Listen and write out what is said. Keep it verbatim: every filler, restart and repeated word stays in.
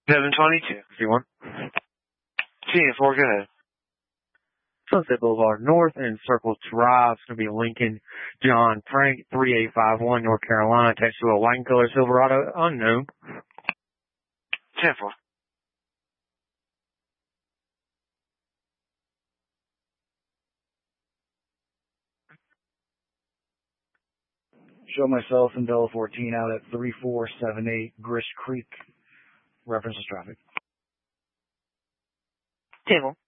seven twenty-two. See one. ten four, go ahead. Sunset Boulevard North and Circle Drive. It's going to be Lincoln John Frank, three eight five one, North Carolina. Text to a white and color Silverado, unknown. ten four. Show myself in Bella fourteen out at three four seven eight Grish Creek. References traffic. ten four.